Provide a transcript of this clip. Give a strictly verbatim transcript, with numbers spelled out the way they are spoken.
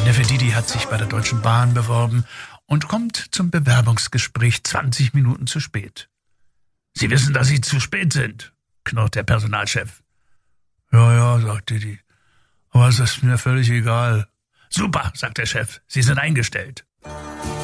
Mein Neffe Didi hat sich bei der Deutschen Bahn beworben und kommt zum Bewerbungsgespräch zwanzig Minuten zu spät. »Sie wissen, dass Sie zu spät sind«, knurrt der Personalchef. »Ja, ja«, sagt Didi, »aber es ist mir völlig egal.« »Super«, sagt der Chef, »Sie sind eingestellt.«